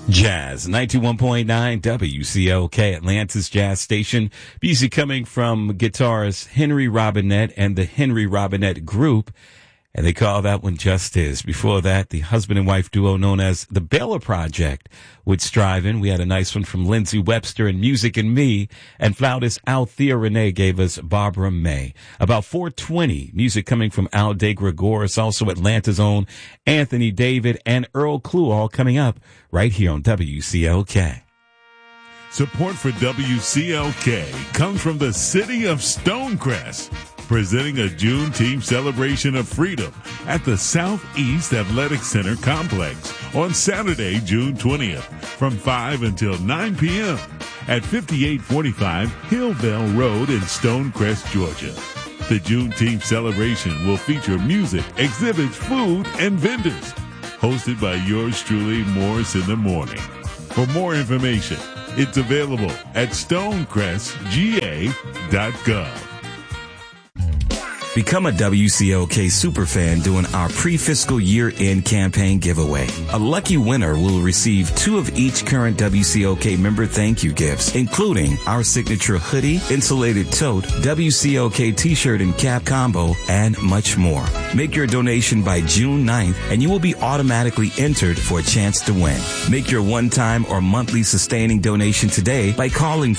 Jazz, 91.9 WCLK, Atlanta's Jazz Station. Music coming from guitarist Henry Robinette and the Henry Robinette Group. And they call that one Just Is. Before that, the husband and wife duo known as the Baylor Project with Striving. We had a nice one from Lindsey Webster and Music and Me. And flautist Althea Renee gave us Barbara May. About 4:20, music coming from Al De Gregoris, also Atlanta's own Anthony David and Earl Klugh, all coming up right here on WCLK. Support for WCLK comes from the city of Stonecrest, presenting a Juneteenth celebration of freedom at the Southeast Athletic Center complex on Saturday, June 20th from 5 until 9 p.m. at 5845 Hillvale Road in Stonecrest, Georgia. The Juneteenth celebration will feature music, exhibits, food, and vendors. Hosted by yours truly, Morris in the Morning. For more information, it's available at stonecrestga.gov. Become a WCLK superfan during our pre-fiscal year-end campaign giveaway. A lucky winner will receive 2 of each current WCLK member thank you gifts, including our signature hoodie, insulated tote, WCLK t-shirt and cap combo, and much more. Make your donation by June 9th, and you will be automatically entered for a chance to win. Make your one-time or monthly sustaining donation today by calling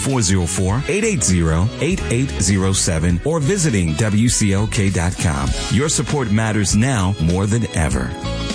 404-880-8807 or visiting WCLK.com. Your support matters now more than ever.